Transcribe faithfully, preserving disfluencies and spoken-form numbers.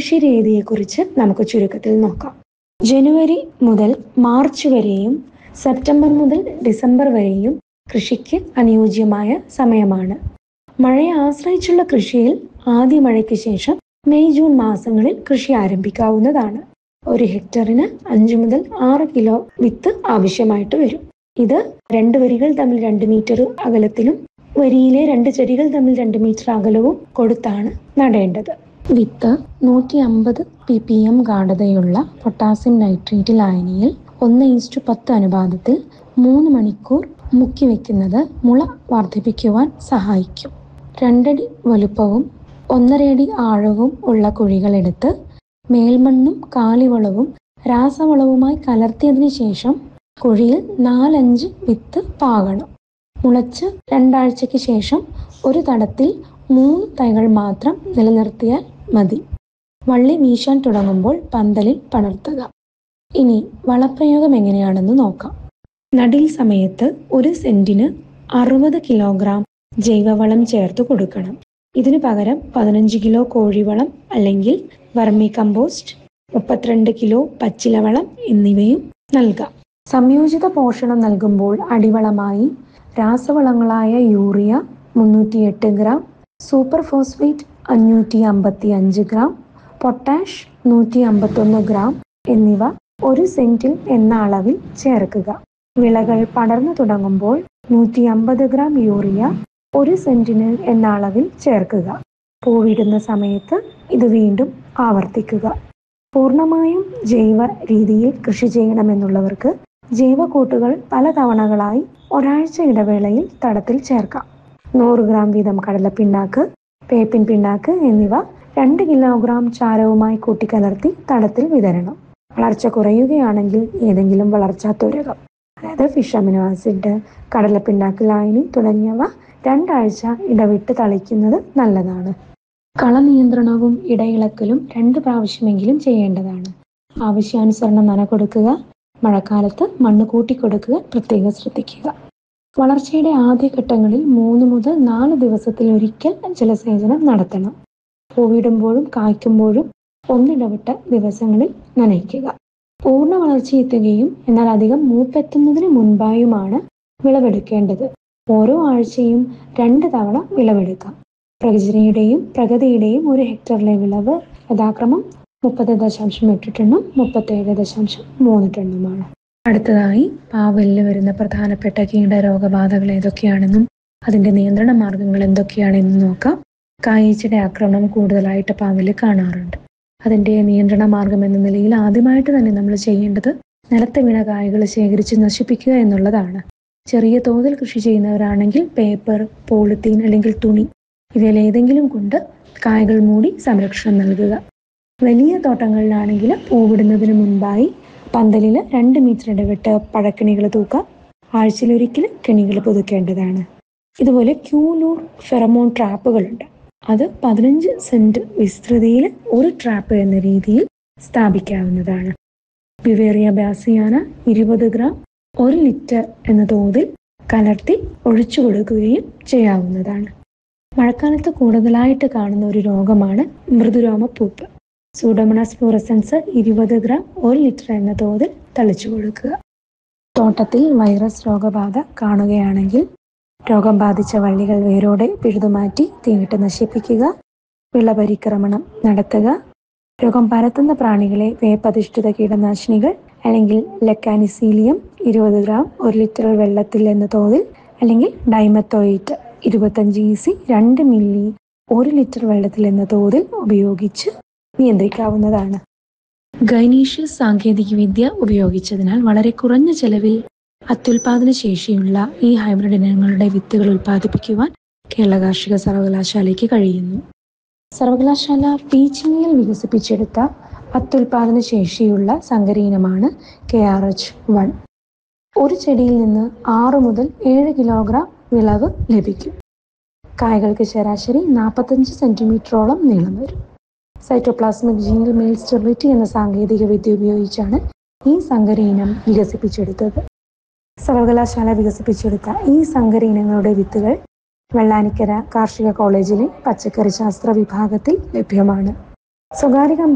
കൃഷി രീതിയെക്കുറിച്ച് നമുക്ക് ചുരുക്കത്തിൽ നോക്കാം. ജനുവരി മുതൽ മാർച്ച് വരെയും സെപ്റ്റംബർ മുതൽ ഡിസംബർ വരെയും കൃഷിക്ക് അനുയോജ്യമായ സമയമാണ്. മഴയെ ആശ്രയിച്ചുള്ള കൃഷിയിൽ ആദ്യ മഴയ്ക്ക് ശേഷം മെയ് ജൂൺ മാസങ്ങളിൽ കൃഷി ആരംഭിക്കാവുന്നതാണ്. ഒരു ഹെക്ടറിന് അഞ്ചു മുതൽ ആറ് കിലോ വിത്ത് ആവശ്യമായിട്ട് വരും. ഇത് രണ്ട് വരികൾ തമ്മിൽ രണ്ട് മീറ്റർ അകലത്തിലും വരിയിലെ രണ്ട് ചെടികൾ തമ്മിൽ രണ്ട് മീറ്റർ അകലവും കൊടുത്താണ് നടേണ്ടത്. വിത്ത് നൂറ്റി അമ്പത് P P M ഗാഢതയുള്ള potassium nitrate ലായനിയിൽ ഒന്ന് ഈസ്റ്റു പത്ത് അനുപാതത്തിൽ മൂന്ന് മണിക്കൂർ മുക്കി വെക്കുന്നത് മുള വർദ്ധിപ്പിക്കുവാൻ സഹായിക്കും. രണ്ടടി വലുപ്പവും ഒന്നരയടി ആഴവും ഉള്ള കുഴികളെടുത്ത് മേൽമണ്ണും കാലിവളവും രാസവളവുമായി കലർത്തിയതിനു ശേഷം കുഴിയിൽ നാലഞ്ച് വിത്ത് പാകണം. മുളച്ച് രണ്ടാഴ്ചയ്ക്ക് ശേഷം ഒരു തടത്തിൽ മൂന്ന് തൈകൾ മാത്രം നിലനിർത്തിയാൽ മതി. വള്ളി വീശാൻ തുടങ്ങുമ്പോൾ പന്തലിൽ പടർത്തുക. ഇനി വളപ്രയോഗം എങ്ങനെയാണെന്ന് നോക്കാം. നടീൽ സമയത്ത് ഒരു സെന്റിന് അറുപത് കിലോഗ്രാം ജൈവവളം ചേർത്ത് കൊടുക്കണം. ഇതിനു പകരം പതിനഞ്ച് കിലോ കോഴിവളം അല്ലെങ്കിൽ വർമി കമ്പോസ്റ്റ്, മുപ്പത്തിരണ്ട് കിലോ പച്ചിലവളം എന്നിവയും നൽകാം. സംയോജിത പോഷണം നൽകുമ്പോൾ അടിവളമായി രാസവളങ്ങളായ യൂറിയ മുന്നൂറ്റി എട്ട് ഗ്രാം, സൂപ്പർ ഫോസ്ഫേറ്റ് അഞ്ഞൂറ്റി അമ്പത്തി അഞ്ച് ഗ്രാം, പൊട്ടാഷ് നൂറ്റി അമ്പത്തൊന്ന് ഗ്രാം എന്നിവ ഒരു സെന്റിൽ എന്ന അളവിൽ ചേർക്കുക. വിളകൾ പടർന്നു തുടങ്ങുമ്പോൾ നൂറ്റി അമ്പത് ഗ്രാം യൂറിയ ഒരു സെന്റിന് എന്ന അളവിൽ ചേർക്കുക. പൂവിടുന്ന സമയത്ത് ഇത് വീണ്ടും ആവർത്തിക്കുക. പൂർണ്ണമായും ജൈവ രീതിയിൽ കൃഷി ചെയ്യണമെന്നുള്ളവർക്ക് ജൈവക്കൂട്ടുകൾ പല തവണകളായി ഒരാഴ്ച ഇടവേളയിൽ തടത്തിൽ ചേർക്കാം. നൂറ് ഗ്രാം വീതം കടലപ്പിണ്ണാക്ക്, വേപ്പിൻ പിണ്ണാക്ക് എന്നിവ രണ്ട് കിലോഗ്രാം ചാരവുമായി കൂട്ടിക്കലർത്തി തടത്തിൽ വിതരണം. വളർച്ച കുറയുകയാണെങ്കിൽ ഏതെങ്കിലും വളർച്ചാത്വരകം, അതായത് ഫിഷ് അമിനോ ആസിഡ്, കടലപ്പിണ്ണാക്ക് ലായനി തുടങ്ങിയവ രണ്ടാഴ്ച ഇടവിട്ട് തളിക്കുന്നത് നല്ലതാണ്. കളനിയന്ത്രണവും ഇടയിളക്കലും രണ്ട് പ്രാവശ്യമെങ്കിലും ചെയ്യേണ്ടതാണ്. ആവശ്യാനുസരണം നന കൊടുക്കുക. മഴക്കാലത്ത് മണ്ണ് കൂട്ടിക്കൊടുക്കുക പ്രത്യേകം ശ്രദ്ധിക്കുക. വളർച്ചയുടെ ആദ്യഘട്ടങ്ങളിൽ മൂന്ന് മുതൽ നാല് ദിവസത്തിൽ ഒരിക്കൽ ജലസേചനം നടത്തണം. പൂവിടുമ്പോഴും കായ്ക്കുമ്പോഴും ഒന്നിടവിട്ട ദിവസങ്ങളിൽ നനയ്ക്കുക. പൂർണ്ണ വളർച്ചയെത്തുകയും എന്നാൽ അധികം മൂപ്പെത്തുന്നതിന് മുൻപായുമാണ് വിളവെടുക്കേണ്ടത്. ഓരോ ആഴ്ചയും രണ്ട് തവണ വിളവെടുക്കാം. പ്രജനയുടെയും പ്രഗതിയുടെയും ഒരു ഹെക്ടറിലെ വിളവ് യഥാക്രമം മുപ്പത് ദശാംശം എട്ട് ടണ്ണും മുപ്പത്തേഴ് ദശാംശം മൂന്ന് ടണ്ണുമാണ്. അടുത്തതായി പാവലിൽ വരുന്ന പ്രധാനപ്പെട്ട കീടരോഗബാധകൾ ഏതൊക്കെയാണെന്നും അതിന്റെ നിയന്ത്രണ മാർഗങ്ങൾ എന്തൊക്കെയാണെന്നും നോക്കാം. കായീച്ചയുടെ ആക്രമണം കൂടുതലായിട്ട് പാവലിൽ കാണാറുണ്ട്. അതിന്റെ നിയന്ത്രണ മാർഗം എന്ന നിലയിൽ ആദ്യമായിട്ട് തന്നെ നമ്മൾ ചെയ്യേണ്ടത് നിലത്ത് വീണ കായകൾ ശേഖരിച്ച് നശിപ്പിക്കുക എന്നുള്ളതാണ്. ചെറിയ തോതിൽ കൃഷി ചെയ്യുന്നവരാണെങ്കിൽ പേപ്പർ, പോളിത്തീൻ അല്ലെങ്കിൽ തുണി ഇവയിൽ ഏതെങ്കിലും കൊണ്ട് കായകൾ മൂടി സംരക്ഷണം നൽകുക. വലിയ തോട്ടങ്ങളിലാണെങ്കിൽ പൂവിടുന്നതിന് മുൻപായി പന്തലിൽ രണ്ട് മീറ്റർ ഇടവിട്ട് പഴക്കിണികൾ തൂക്കാം. ആഴ്ചയിലൊരിക്കൽ കെണികൾ പുതുക്കേണ്ടതാണ്. ഇതുപോലെ ക്യൂലൂർ ഫെറമോൺ ട്രാപ്പുകളുണ്ട്. അത് പതിനഞ്ച് സെന്റ് വിസ്തൃതിയിൽ ഒരു ട്രാപ്പ് എന്ന രീതിയിൽ സ്ഥാപിക്കാവുന്നതാണ്. ബിവേറിയ ബാസിയാന ഇരുപത് ഗ്രാം ഒരു ലിറ്റർ എന്ന തോതിൽ കലർത്തി ഒഴിച്ചു കൊടുക്കുകയും ചെയ്യാവുന്നതാണ്. മഴക്കാലത്ത് കൂടുതലായിട്ട് കാണുന്ന ഒരു രോഗമാണ് മൃദുരോമപ്പൂപ്പ്. സൂഡോമോണാസ് ഫ്ലൂറസെൻസ് ഇരുപത് ഗ്രാം ഒരു ലിറ്റർ എന്ന തോതിൽ തളിച്ചു കൊടുക്കുക. തോട്ടത്തിൽ വൈറസ് രോഗബാധ കാണുകയാണെങ്കിൽ രോഗം ബാധിച്ച വള്ളികൾ വേരോടെ പിഴുതുമാറ്റി തീയിട്ട് നശിപ്പിക്കുക. വിളപരിക്രമണം നടത്തുക. രോഗം പരത്തുന്ന പ്രാണികളെ വേപ്പധിഷ്ഠിത കീടനാശിനികൾ അല്ലെങ്കിൽ ലെക്കാനിസീലിയം ഇരുപത് ഗ്രാം ഒരു ലിറ്റർ വെള്ളത്തിൽ എന്ന തോതിൽ അല്ലെങ്കിൽ ഡൈമത്തോയിറ്റ് ഇരുപത്തഞ്ച് ഇ സി രണ്ട് മില്ലി ഒരു ലിറ്റർ വെള്ളത്തിൽ എന്ന തോതിൽ ഉപയോഗിച്ച് നിയന്ത്രിക്കാവുന്നതാണ്. ഗൈനീഷ്യസ് സാങ്കേതികവിദ്യ ഉപയോഗിച്ചതിനാൽ വളരെ കുറഞ്ഞ ചെലവിൽ അത്യുൽപാദന ശേഷിയുള്ള ഈ ഹൈബ്രിഡ് ഇനങ്ങളുടെ വിത്തുകൾ ഉൽപ്പാദിപ്പിക്കുവാൻ കേരള കാർഷിക സർവകലാശാലയ്ക്ക് കഴിയുന്നു. സർവകലാശാല പീച്ചിങ്ങിയിൽ വികസിപ്പിച്ചെടുത്ത അത്യുൽപാദന ശേഷിയുള്ള സങ്കരയിനമാണ് കെ ആർ എച്ച് വൺ. ഒരു ചെടിയിൽ നിന്ന് ആറ് മുതൽ ഏഴ് കിലോഗ്രാം വിളവ് ലഭിക്കും. കായകൾക്ക് ശരാശരി നാൽപ്പത്തഞ്ച് സെന്റിമീറ്ററോളം നീളം വരും. സൈറ്റോപ്ലാസ്മിക് ജീനിൽ മെയിൽ സ്റ്റെറിലിറ്റി എന്ന സാങ്കേതിക വിദ്യ ഉപയോഗിച്ചാണ് ഈ സങ്കര ഇനം വികസിപ്പിച്ചെടുത്തത്. സർവകലാശാല വികസിപ്പിച്ചെടുത്ത ഈ സങ്കര ഇനങ്ങളുടെ വിത്തുകൾ വെള്ളാനിക്കര കാർഷിക കോളേജിലെ പച്ചക്കറി ശാസ്ത്ര വിഭാഗത്തിൽ ലഭ്യമാണ്. സ്വകാര്യ